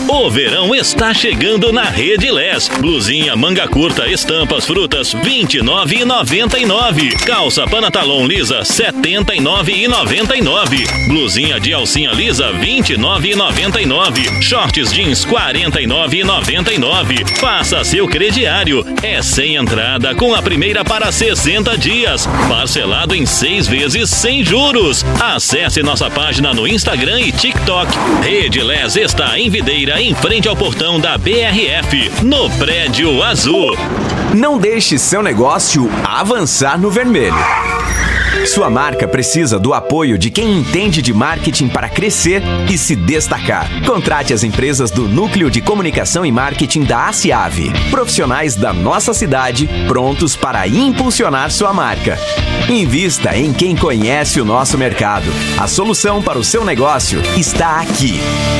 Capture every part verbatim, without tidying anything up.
O verão está chegando na Rede Les. Blusinha manga curta, estampas, frutas, vinte e nove reais e noventa e nove centavos. Calça Panatalon lisa, setenta e nove reais e noventa e nove centavos. Blusinha de alcinha lisa, vinte e nove reais e noventa e nove centavos. Shorts jeans, quarenta e nove reais e noventa e nove centavos. Faça seu crediário. É sem entrada, com a primeira para sessenta dias. Parcelado em seis vezes sem juros. Acesse nossa página no Instagram e TikTok. Rede Les está em Videira, em frente ao portão da B R F, no Prédio Azul. Não deixe seu negócio avançar no vermelho. Sua marca precisa do apoio de quem entende de marketing para crescer e se destacar. Contrate as empresas do Núcleo de Comunicação e Marketing da ACIAV. Profissionais da nossa cidade prontos para impulsionar sua marca. Invista em quem conhece o nosso mercado. A solução para o seu negócio está aqui.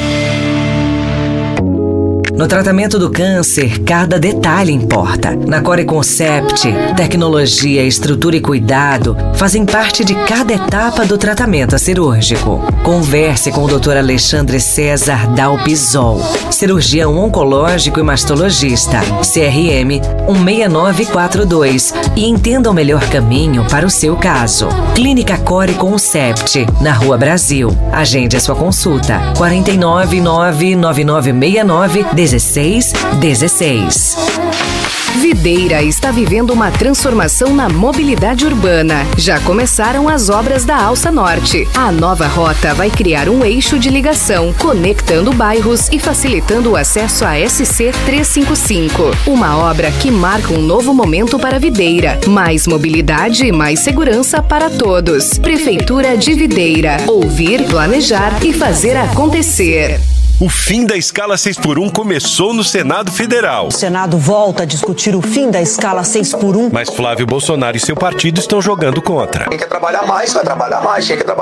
No tratamento do câncer, cada detalhe importa. Na Core Concept, tecnologia, estrutura e cuidado fazem parte de cada etapa do tratamento cirúrgico. Converse com o doutor Alexandre César Dalpisol, cirurgião oncológico e mastologista, C R M um seis nove quatro dois, e entenda o melhor caminho para o seu caso. Clínica Core Concept, na Rua Brasil. Agende a sua consulta. quatro nove nove nove nove seis nove dezesseis dezesseis. Videira está vivendo uma transformação na mobilidade urbana. Já começaram as obras da Alça Norte. A nova rota vai criar um eixo de ligação, conectando bairros e facilitando o acesso à S C trezentos e cinquenta e cinco. Uma obra que marca um novo momento para Videira. Mais mobilidade e mais segurança para todos. Prefeitura de Videira. Ouvir, planejar e fazer acontecer. O fim da escala seis por um começou no Senado Federal. O Senado volta a discutir o fim da escala seis por um. Mas Flávio Bolsonaro e seu partido estão jogando contra. Quem quer trabalhar mais, vai trabalhar mais. Quem quer trabalhar